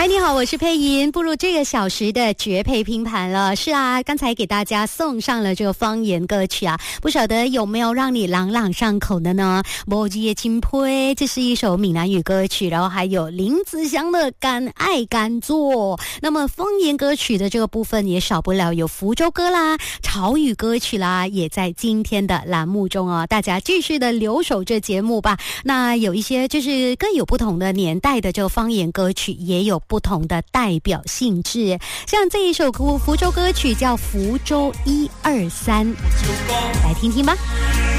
嗨，你好，我是佩莹，步入这个小时的绝配拼盘了。是啊，刚才给大家送上了这个方言歌曲啊，不晓得有没有让你朗朗上口的呢？摩羯金杯，这是一首闽南语歌曲，然后还有林子祥的敢爱敢做。那么方言歌曲的这个部分也少不了有福州歌啦、潮语歌曲啦，也在今天的栏目中啊，大家继续的留守这节目吧。那有一些就是更有不同的年代的这个方言歌曲，也有不同的代表性质，像这一首福州歌曲叫《福州123》，来听听吧。